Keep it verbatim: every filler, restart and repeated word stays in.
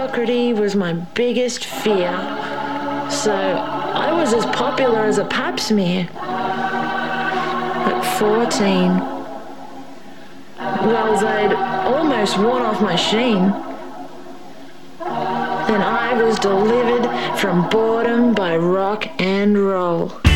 mediocrity was my biggest fear. So I was as popular as a pap smear. At fourteen, well, they'd almost worn off my sheen. Then I was delivered from boredom by rock and roll.